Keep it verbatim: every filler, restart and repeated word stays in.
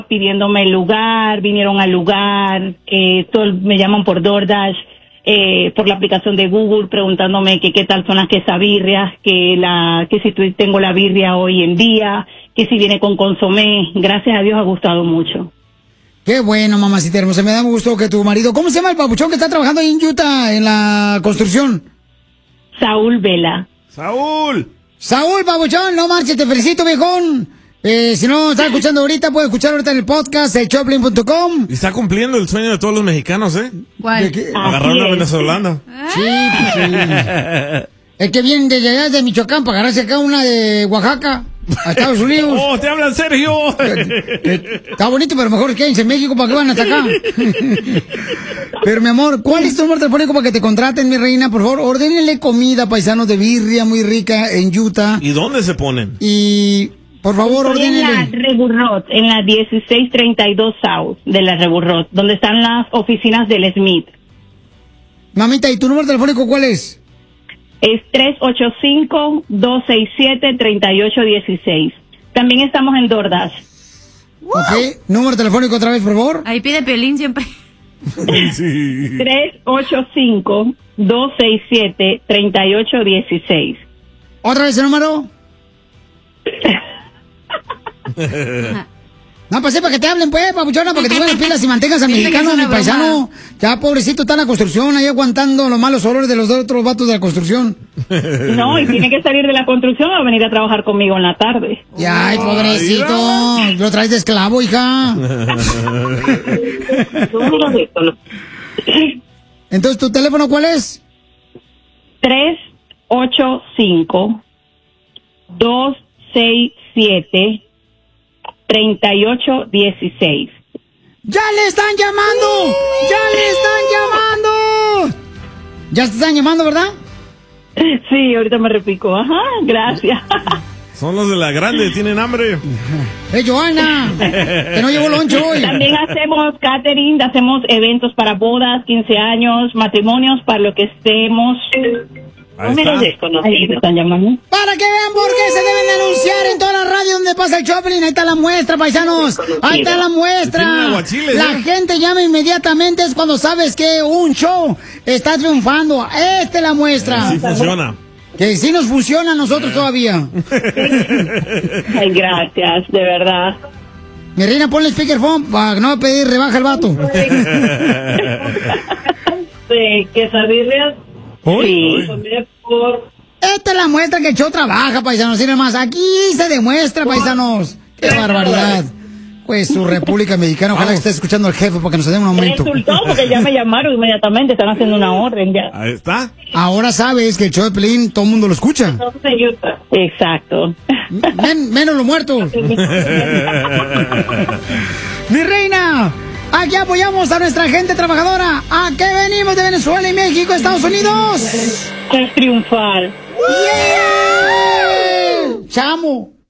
pidiéndome el lugar, vinieron al lugar, eh, todo, me llaman por DoorDash, eh, por la aplicación de Google, preguntándome que qué tal son las quesabirrias, que la, que si tu- tengo la birria hoy en día, que si viene con consomé. Gracias a Dios ha gustado mucho. Qué bueno, mamacita hermosa. Me da gusto que tu marido... ¿Cómo se llama el papuchón que está trabajando ahí en Utah, en la construcción? Saúl Vela. ¡Saúl! Saúl, papuchón, no marches, te felicito, viejón. Eh, si no estás escuchando ahorita, puedes escuchar ahorita en el podcast, el choplin punto com. Y está cumpliendo el sueño de todos los mexicanos, ¿eh? ¿Cuál? Agarrar una venezolana. Sí, pues sí. El que viene de allá de Michoacán para agarrarse acá una de Oaxaca, a Estados Unidos. ¡Oh, te hablan Sergio! Está bonito, pero mejor quédense en México para que van hasta acá. Pero, mi amor, ¿cuál es tu número telefónico para que te contraten, mi reina? Por favor, ordénenle comida, paisanos, de birria muy rica en Utah. ¿Y dónde se ponen? Y, por favor, Estoy en la ordénenle. Reburrot, en la dieciséis treinta y dos South de la Reburrot, donde están las oficinas del Smith. Mamita, ¿y tu número telefónico cuál es? Es tres ocho cinco, dos seis siete, tres ocho uno seis. También estamos en DoorDash. Ok, número telefónico otra vez, por favor. Ahí pide Piolín siempre. tres ocho cinco, dos seis siete, tres ocho uno seis. ¿Otra vez el número? No, pues sí, para que te hablen, pues, papuchona, para que te pongan las pilas y mantengas al Dice que mexicano, es mi una paisano. Ya, pobrecito, está en la construcción, ahí aguantando los malos olores de los otros vatos de la construcción. No, y tiene que salir de la construcción o venir a trabajar conmigo en la tarde. Ya, ay, pobrecito, lo traes de esclavo, hija. Entonces, ¿tu teléfono cuál es? tres ocho cinco, dos seis siete, tres ocho uno seis. ¡Ya le están llamando! ¡Ya le están llamando! ¿Ya te están llamando, verdad? Sí, ahorita me repico. Ajá, gracias. Son los de la grande, tienen hambre. ¡Eh, Joana! Que no llevo loncho hoy. También hacemos catering, hacemos eventos para bodas, quince años, matrimonios, para lo que estemos. Ahí está. Ahí me están llamando. Para que vean por qué se deben de anunciar en toda la radio donde pasa el Choplin. Ahí está la muestra, paisanos. Ahí está la Tienen muestra. aguachiles, La ¿eh? gente llama inmediatamente. Es cuando sabes que un show está triunfando. Esta es la muestra. Sí funciona. Que sí nos funciona a nosotros todavía. Ay, gracias, de verdad. Mi reina, ponle speakerphone para no pedir rebaja el vato. De quesadillas. Sí. Por... Esta es la muestra que el show trabaja, paisanos. Miren más, aquí se demuestra, paisanos. ¡Qué barbaridad! Pues su República Mexicana, ojalá que esté escuchando al jefe para que nos dé un aumento. Resultó porque ya me llamaron inmediatamente, están haciendo una orden ya. Ahí está. Ahora sabes que el show de Pelín todo el mundo lo escucha. Exacto. Men- menos los muertos. Mi reina, aquí apoyamos a nuestra gente trabajadora. ¿A qué venimos de Venezuela y México, Estados Unidos? Es triunfar. ¡Yeah! ¡Chamo!